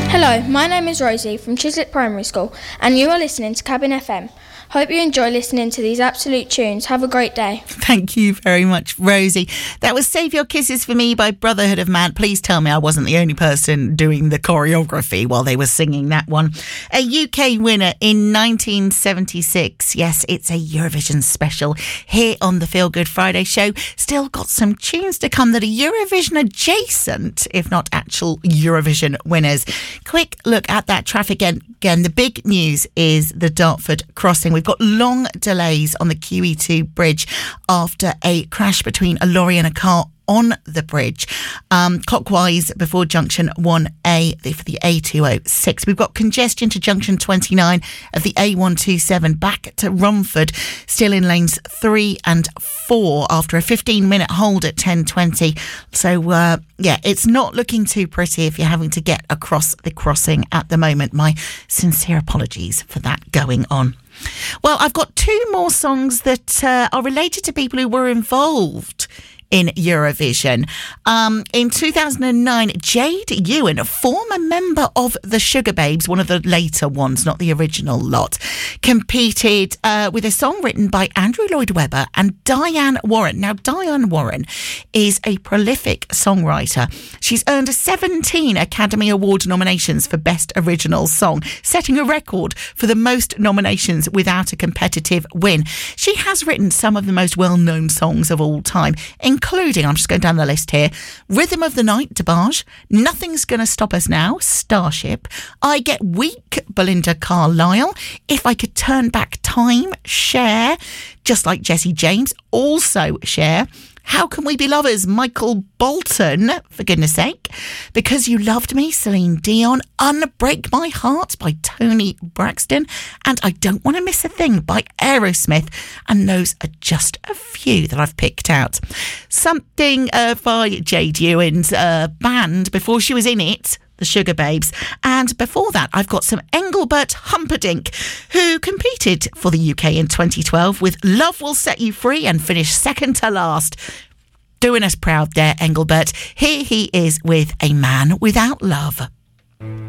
Hello, my name is Rosie from Chiswick Primary School and you are listening to Cabin FM. Hope you enjoy listening to these absolute tunes. Have a great day. Thank you very much, Rosie. That was Save Your Kisses for Me by Brotherhood of Man. Please tell me I wasn't the only person doing the choreography while they were singing that one. A UK winner in 1976. Yes, it's a Eurovision special here on the Feel Good Friday show. Still got some tunes to come that are Eurovision adjacent, if not actual Eurovision winners. Quick look at that traffic again. The big news is the Dartford crossing. We've got long delays on the QE2 bridge after a crash between a lorry and a car on the bridge, clockwise before junction 1A for the A206. We've got congestion to junction 29 of the A127 back to Romford, still in lanes 3 and 4 after a 15-minute hold at 10:20. So, it's not looking too pretty if you're having to get across the crossing at the moment. My sincere apologies for that going on. Well, I've got two more songs that are related to people who were involved in Eurovision. In 2009, Jade Ewan, a former member of the Sugababes, one of the later ones, not the original lot, competed with a song written by Andrew Lloyd Webber and Diane Warren. Now, Diane Warren is a prolific songwriter. She's earned 17 Academy Award nominations for Best Original Song, setting a record for the most nominations without a competitive win. She has written some of the most well-known songs of all time, including, I'm just going down the list here, Rhythm of the Night, DeBarge, Nothing's Gonna Stop Us Now, Starship, I Get Weak, Belinda Carlisle, If I Could Turn Back Time, Cher, Just Like Jessie James, also Cher, How Can We Be Lovers, Michael Bolton, for goodness sake, Because You Loved Me, Celine Dion, Unbreak My Heart by Toni Braxton, and I Don't Want to Miss a Thing by Aerosmith. And those are just a few that I've picked out. Something by Jade Ewan's band before she was in it, the Sugababes. And before that, I've got some Engelbert Humperdinck, who competed for the UK in 2012 with Love Will Set You Free and finished second to last. Doing us proud there, Engelbert. Here he is with A Man Without Love.